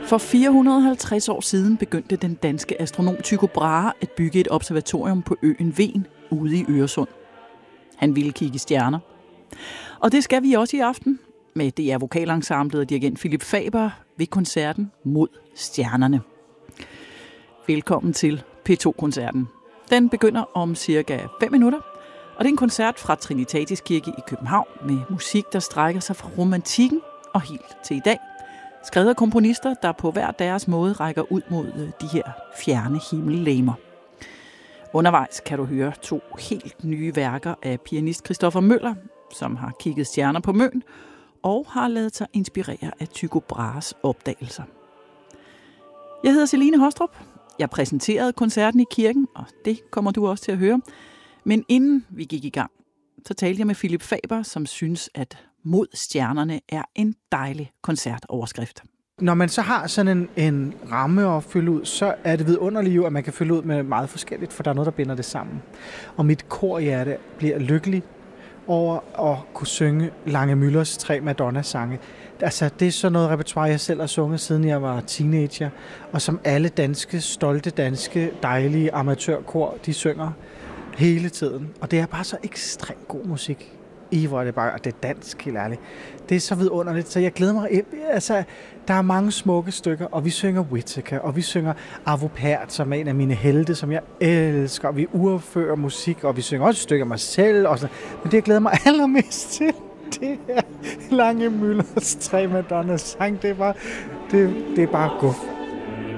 For 450 år siden begyndte den danske astronom Tycho Brahe at bygge et observatorium på øen Hven ude i Øresund. Han ville kigge stjerner. Og det skal vi også i aften med DR Vokalensemblet og dirigent Philip Faber ved koncerten Mod Stjernerne. Velkommen til P2-koncerten. Den begynder om cirka 5 minutter, og det er en koncert fra Trinitatis Kirke i København med musik, der strækker sig fra romantikken og helt til i dag. Skrevet af komponister, der på hver deres måde rækker ud mod de her fjerne himmellegemer. Undervejs kan du høre 2 helt nye værker af pianist Christoffer Møller, som har kigget stjerner på Møn og har ladet sig inspirere af Tycho Brahes opdagelser. Jeg hedder Celine Hostrup. Jeg præsenterede koncerten i kirken, og det kommer du også til at høre. Men inden vi gik i gang, så talte jeg med Philip Faber, som synes, at Mod Stjernerne er en dejlig koncertoverskrift. Når man så har sådan en ramme at fylde ud, så er det vidunderligt jo, at man kan fylde ud med meget forskelligt, for der er noget, der binder det sammen. Og mit korhjerte bliver lykkelig over at kunne synge Lange Müllers 3 Madonna-sange. Altså, det er sådan noget repertoire, jeg selv har sunget, siden jeg var teenager, og som alle danske, stolte danske, dejlige amatørkor, de synger hele tiden. Og det er bare så ekstremt god musik. Hvor er det bare, det er dansk, helt ærligt. Det er så vidunderligt, så jeg glæder mig. Altså, der er mange smukke stykker, og vi synger Whittaker, og vi synger Arvo Pärt, som er en af mine helte, som jeg elsker, og vi urfører musik, og vi synger også et stykke af mig selv, og sådan. Men det, jeg glæder mig allermest til, det er Lange Müllers 3 Madonna-sang. Det er bare guf.